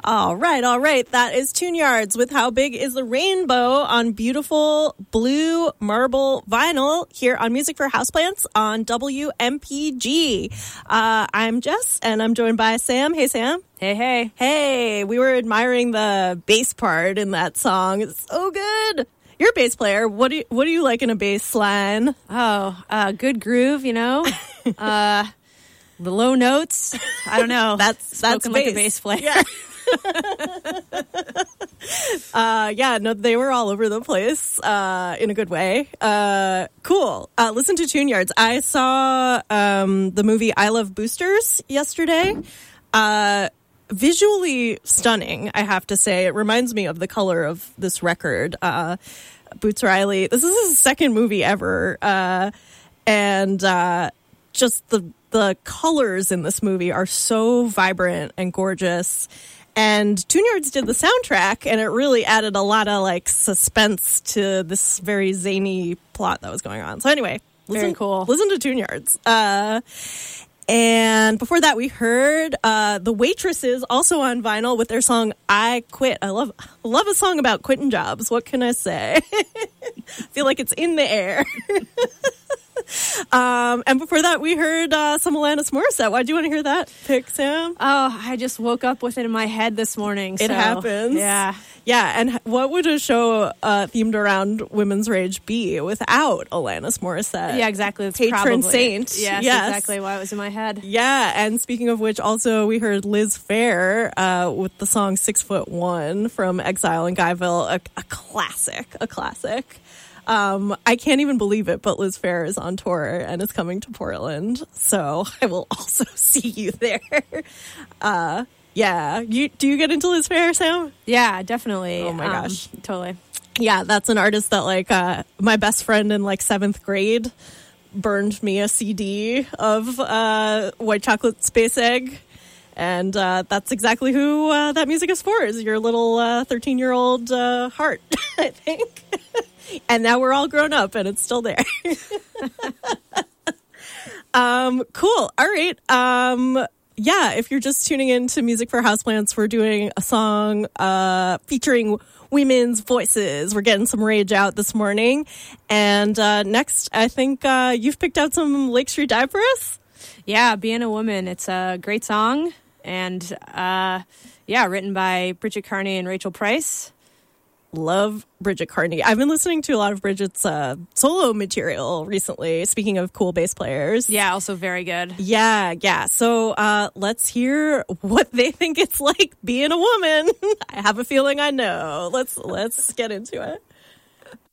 All right. That is Tune Yards with How Big is the Rainbow on beautiful blue marble vinyl here on Music for Houseplants on WMPG. I'm Jess, and I'm joined by Sam. Hey, Sam. Hey. Hey, we were admiring the bass part in that song. It's so good. You're a bass player. What do you like in a bass line? Good groove, the low notes. I don't know. That's spoken like a bass player. Yeah. They were all over the place in a good way. Cool. Listen to Tune Yards. I saw the movie I Love Boosters yesterday. Visually stunning, I have to say. It reminds me of the color of this record. Boots Riley. This is his second movie ever. And just the colors in this movie are so vibrant and gorgeous. And Tune Yards did the soundtrack, and it really added a lot of suspense to this very zany plot that was going on. So anyway, very cool. Listen to Tune Yards. And before that, we heard The Waitresses, also on vinyl, with their song "I Quit." I love a song about quitting jobs. What can I say? I feel like it's in the air. And before that, we heard some Alanis Morissette. Why do you want to hear that pick, Sam? Oh, I just woke up with it in my head this morning. It happens. Yeah. And what would a show themed around women's rage be without Alanis Morissette? Yeah, exactly. It's patron probably, saint. Yes, exactly why it was in my head. Yeah, and speaking of which, also we heard Liz Phair with the song 6'1" from Exile in Guyville, a classic. I can't even believe it, but Liz Phair is on tour and is coming to Portland, so I will also see you there. Do you get into Liz Phair, Sam? Yeah, definitely. Oh my gosh, totally. Yeah, that's an artist that my best friend in 7th grade burned me a CD of White Chocolate Space Egg. And that's exactly who that music is for, is your little 13-year-old heart, I think. And now we're all grown up, and it's still there. Cool. All right. If you're just tuning in to Music for Houseplants, we're doing a song featuring women's voices. We're getting some rage out this morning. And next, I think you've picked out some Lake Street Dive for us? Yeah, Being a Woman. It's a great song. And, written by Bridget Carney and Rachel Price. Love Bridget Carney. I've been listening to a lot of Bridget's solo material recently, speaking of cool bass players. Yeah, also very good. Yeah. So let's hear what they think it's like being a woman. I have a feeling I know. Let's get into it.